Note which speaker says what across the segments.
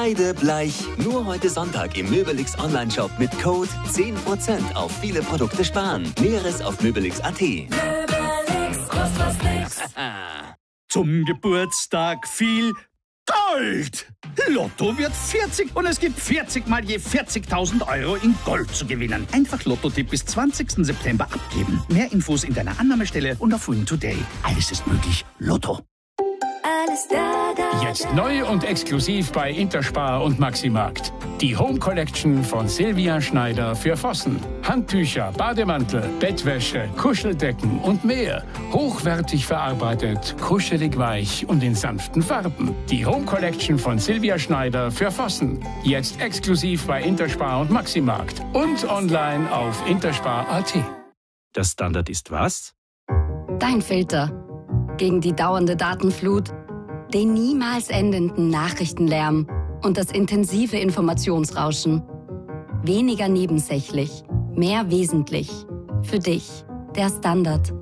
Speaker 1: Kreidebleich. Nur heute Sonntag im Möbelix Online-Shop mit Code 10% auf viele Produkte sparen. Näheres auf möbelix.at.
Speaker 2: Möbelix, was nix.
Speaker 3: Zum Geburtstag viel Gold! Lotto wird 40 und es gibt 40 mal je 40.000 Euro in Gold zu gewinnen. Einfach Lotto-Tipp bis 20. September abgeben. Mehr Infos in deiner Annahmestelle und auf Win Today. Alles ist möglich. Lotto.
Speaker 2: Alles da.
Speaker 4: Jetzt neu und exklusiv bei Interspar und Maximarkt. Die Home Collection von Silvia Schneider für Vossen. Handtücher, Bademantel, Bettwäsche, Kuscheldecken und mehr. Hochwertig verarbeitet, kuschelig weich und in sanften Farben. Die Home Collection von Silvia Schneider für Vossen. Jetzt exklusiv bei Interspar und Maximarkt. Und online auf interspar.at.
Speaker 5: Der Standard ist was?
Speaker 6: Dein Filter. Gegen die dauernde Datenflut, den niemals endenden Nachrichtenlärm und das intensive Informationsrauschen. Weniger nebensächlich, mehr wesentlich. Für dich, der Standard.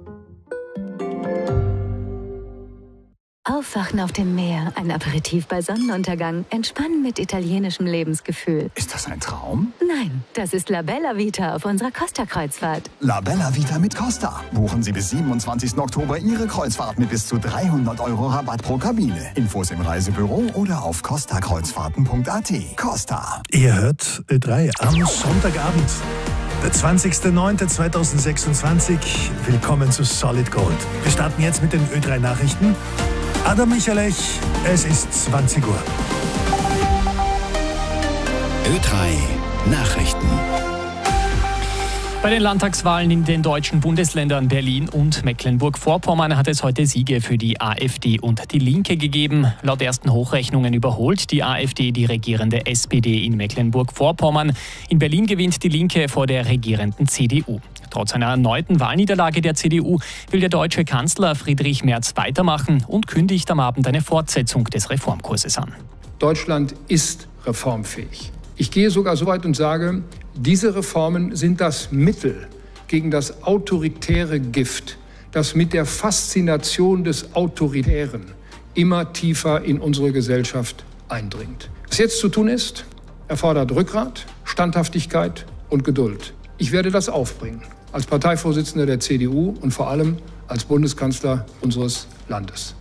Speaker 7: Aufwachen auf dem Meer, ein Aperitif bei Sonnenuntergang, entspannen mit italienischem Lebensgefühl.
Speaker 8: Ist das ein Traum?
Speaker 7: Nein, das ist La Bella Vita auf unserer Costa-Kreuzfahrt.
Speaker 8: La Bella Vita mit Costa. Buchen Sie bis 27. Oktober Ihre Kreuzfahrt mit bis zu 300 € Rabatt pro Kabine. Infos im Reisebüro oder auf costakreuzfahrten.at. Costa.
Speaker 9: Ihr hört Ö3 am Sonntagabend. Der 20.09.2026. Willkommen zu Solid Gold. Wir starten jetzt mit den Ö3 Nachrichten. Adam Michalech, es ist 20 Uhr.
Speaker 10: Ö3 Nachrichten.
Speaker 11: Bei den Landtagswahlen in den deutschen Bundesländern Berlin und Mecklenburg-Vorpommern hat es heute Siege für die AfD und die Linke gegeben. Laut ersten Hochrechnungen überholt die AfD die regierende SPD in Mecklenburg-Vorpommern. In Berlin gewinnt die Linke vor der regierenden CDU. Trotz einer erneuten Wahlniederlage der CDU will der deutsche Kanzler Friedrich Merz weitermachen und kündigt am Abend eine Fortsetzung des Reformkurses an.
Speaker 12: Deutschland ist reformfähig. Ich gehe sogar so weit und sage, diese Reformen sind das Mittel gegen das autoritäre Gift, das mit der Faszination des Autoritären immer tiefer in unsere Gesellschaft eindringt. Was jetzt zu tun ist, erfordert Rückgrat, Standhaftigkeit und Geduld. Ich werde das aufbringen, als Parteivorsitzender der CDU und vor allem als Bundeskanzler unseres Landes.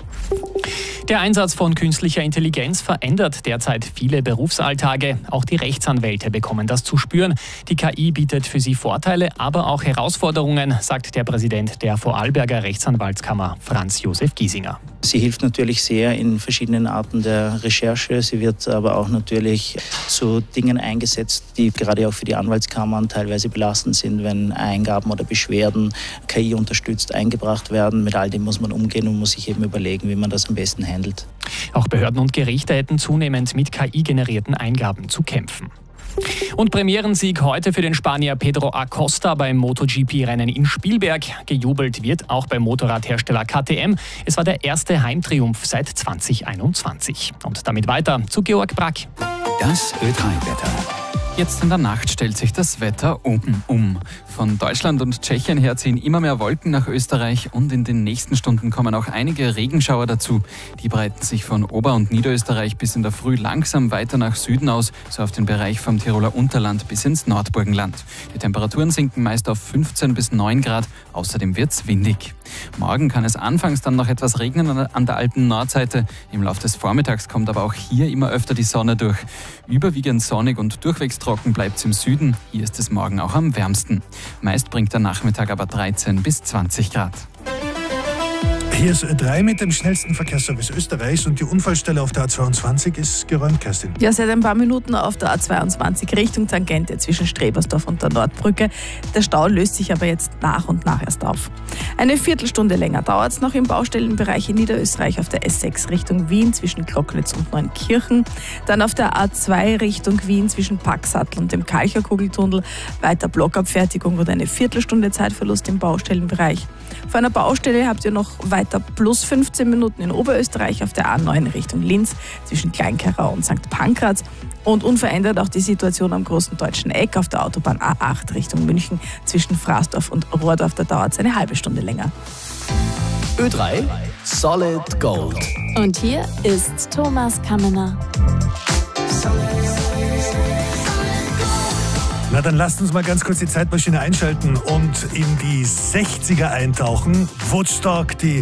Speaker 11: Der Einsatz von künstlicher Intelligenz verändert derzeit viele Berufsalltage. Auch die Rechtsanwälte bekommen das zu spüren. Die KI bietet für sie Vorteile, aber auch Herausforderungen, sagt der Präsident der Vorarlberger Rechtsanwaltskammer, Franz Josef Giesinger.
Speaker 13: Sie hilft natürlich sehr in verschiedenen Arten der Recherche. Sie wird aber auch natürlich zu Dingen eingesetzt, die gerade auch für die Anwaltskammern teilweise belastend sind, wenn Eingaben oder Beschwerden KI unterstützt eingebracht werden. Mit all dem muss man umgehen und muss sich eben überlegen, wie man das am besten handelt.
Speaker 11: Auch Behörden und Gerichte hätten zunehmend mit KI-generierten Eingaben zu kämpfen. Und Premierensieg heute für den Spanier Pedro Acosta beim MotoGP-Rennen in Spielberg. Gejubelt wird auch beim Motorradhersteller KTM. Es war der erste Heimtriumph seit 2021. Und damit weiter zu Georg Brack.
Speaker 10: Das Ö3-Wetter.
Speaker 14: Jetzt in der Nacht stellt sich das Wetter um. Von Deutschland und Tschechien her ziehen immer mehr Wolken nach Österreich und in den nächsten Stunden kommen auch einige Regenschauer dazu. Die breiten sich von Ober- und Niederösterreich bis in der Früh langsam weiter nach Süden aus, so auf den Bereich vom Tiroler Unterland bis ins Nordburgenland. Die Temperaturen sinken meist auf 15 bis 9 Grad, außerdem wird's windig. Morgen kann es anfangs dann noch etwas regnen an der alten Nordseite. Im Laufe des Vormittags kommt aber auch hier immer öfter die Sonne durch. Überwiegend sonnig und durchwegs trocken bleibt's im Süden. Hier ist es morgen auch am wärmsten. Meist bringt der Nachmittag aber 13 bis 20 Grad.
Speaker 9: Hier ist Ö3 mit dem schnellsten Verkehrsservice Österreichs und die Unfallstelle auf der A22 ist geräumt, Kerstin.
Speaker 15: Ja, seit ein paar Minuten auf der A22 Richtung Tangente zwischen Strebersdorf und der Nordbrücke. Der Stau löst sich aber jetzt nach und nach erst auf. Eine Viertelstunde länger dauert es noch im Baustellenbereich in Niederösterreich auf der S6 Richtung Wien zwischen Glocklitz und Neunkirchen. Dann auf der A2 Richtung Wien zwischen Packsattel und dem Kalcherkugeltunnel. Weiter Blockabfertigung und eine Viertelstunde Zeitverlust im Baustellenbereich. Vor einer Baustelle habt ihr noch weiter plus 15 Minuten in Oberösterreich auf der A9 Richtung Linz zwischen Kleinkerau und St. Pankraz. Und unverändert auch die Situation am Großen Deutschen Eck auf der Autobahn A8 Richtung München zwischen Fraßdorf und Rohrdorf. Da dauert es eine halbe Stunde länger.
Speaker 10: Ö3 Solid Gold.
Speaker 16: Und hier ist Thomas Kammener.
Speaker 9: Na, dann lasst uns mal ganz kurz die Zeitmaschine einschalten und in die 60er eintauchen. Woodstock, die